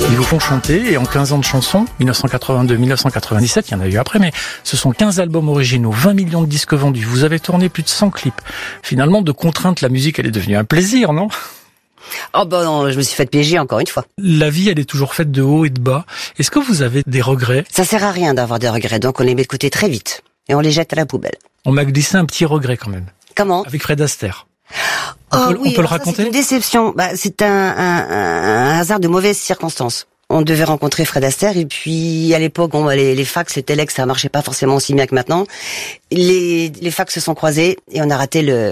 Ils vous font chanter et en 15 ans de chansons, 1982, 1997, il y en a eu après, mais ce sont 15 albums originaux, 20 millions de disques vendus. Vous avez tourné plus de 100 clips. Finalement, de contrainte, la musique, elle est devenue un plaisir, non ? Oh ben non, je me suis fait piéger encore une fois. La vie, elle est toujours faite de hauts et de bas. Est-ce que vous avez des regrets ? Ça sert à rien d'avoir des regrets, donc on les met de côté très vite. Et on les jette à la poubelle. On m'a glissé un petit regret quand même. Comment ? Avec Fred Astaire. On peut le raconter ? C'est une déception. C'est un hasard de mauvaises circonstances. On devait rencontrer Fred Astaire et puis à l'époque, les fax, les telex, ça marchait pas forcément aussi bien que maintenant. Les fax se sont croisés et on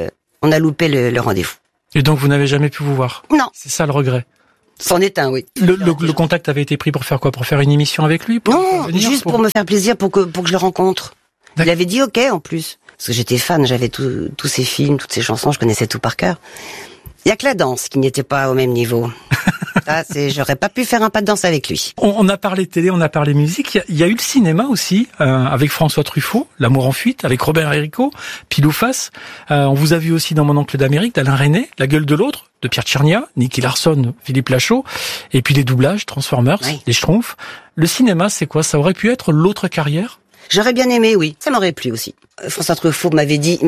a loupé le rendez-vous. Et donc vous n'avez jamais pu vous voir ? Non. C'est ça le regret. C'en est un, oui. Le contact avait été pris pour faire quoi ? Pour faire une émission avec lui ? Non, juste pour me faire plaisir, pour que je le rencontre. Il avait dit OK en plus. Parce que j'étais fan, j'avais tous ces films, toutes ces chansons, je connaissais tout par cœur. Il y a que la danse qui n'était pas au même niveau. J'aurais pas pu faire un pas de danse avec lui. On a parlé télé, on a parlé musique. Il y a eu le cinéma aussi, avec François Truffaut, L'amour en fuite, avec Robert Enrico, Pile ou face. On vous a vu aussi dans Mon oncle d'Amérique, d'Alain Resnais, La gueule de l'autre, de Pierre Tchernia, Nicky Larson, Philippe Lachaud, et puis les doublages, Transformers, oui. Les Schtroumpfs. Le cinéma, c'est quoi ? Ça aurait pu être l'autre carrière ? J'aurais bien aimé, oui. Ça m'aurait plu aussi. François Truffaut m'a dit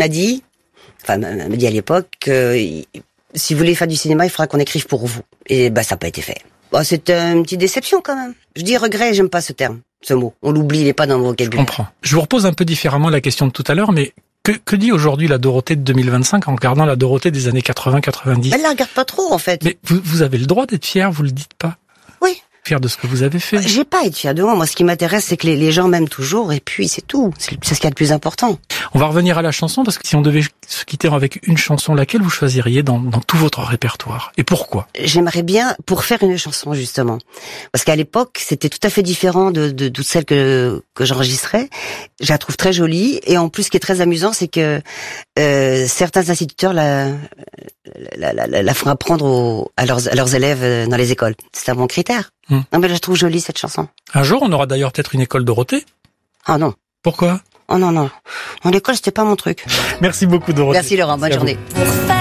à l'époque que si vous voulez faire du cinéma, il faudra qu'on écrive pour vous. Et ça n'a pas été fait. C'était une petite déception quand même. Je dis regret, j'aime pas ce terme, ce mot. On l'oublie, il n'est pas dans mon vocabulaire. Je comprends. Je vous repose un peu différemment la question de tout à l'heure, mais que dit aujourd'hui la Dorothée de 2025 en regardant la Dorothée des années 80-90 ? Elle la regarde pas trop en fait. Mais vous avez le droit d'être fier, vous le dites pas ? Oui. Fier de ce que vous avez fait. J'ai pas à être fier de moi. Moi, ce qui m'intéresse, c'est que les gens m'aiment toujours, et puis c'est tout. C'est ce qu'il y a de plus important. On va revenir à la chanson, parce que si on devait se quitter avec une chanson, laquelle vous choisiriez dans tout votre répertoire ? Et pourquoi ? J'aimerais bien, pour faire une chanson, justement. Parce qu'à l'époque, c'était tout à fait différent de toutes celles que j'enregistrais. Je la trouve très jolie, et en plus, ce qui est très amusant, c'est que certains instituteurs la font apprendre à leurs élèves dans les écoles. C'est un bon critère. Non, mais je la trouve jolie, cette chanson. Un jour, on aura d'ailleurs peut-être une école Dorothée ? Ah non. Pourquoi ? Oh non. En école, c'était pas mon truc. Merci beaucoup, Dorothée. Merci Laurent, bonne journée.